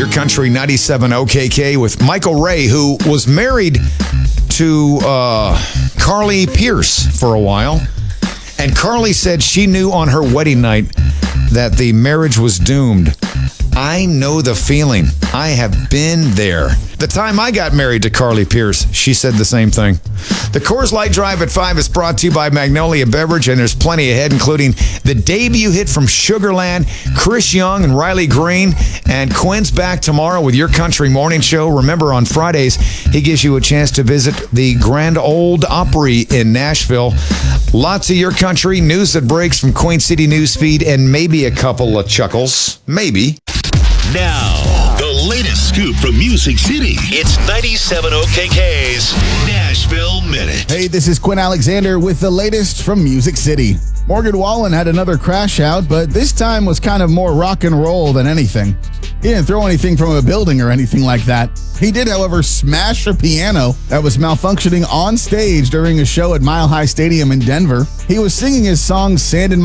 Your Country 97 OKK with Michael Ray, who was married to Carly Pierce for a while. And Carly said she knew on her wedding night that the marriage was doomed. I know the feeling. I have been there. The time I got married to Carly Pierce, she said the same thing. The Coors Light Drive at 5 is brought to you by Magnolia Beverage, and there's plenty ahead, including the debut hit from Sugarland, Chris Young and Riley Green, and Quinn's back tomorrow with Your Country Morning Show. Remember, on Fridays, he gives you a chance to visit the Grand Ole Opry in Nashville. Lots of Your Country, news that breaks from Queen City Newsfeed, and maybe a couple of chuckles. Maybe. Now, the latest scoop from Music City. It's 97 OKK's Nashville Minute. Hey, this is Quinn Alexander with the latest from Music City. Morgan Wallen had another crash out, but this time was kind of more rock and roll than anything. He didn't throw anything from a building or anything like that. He did, however, smash a piano that was malfunctioning on stage during a show at Mile High Stadium in Denver. He was singing his song Sand in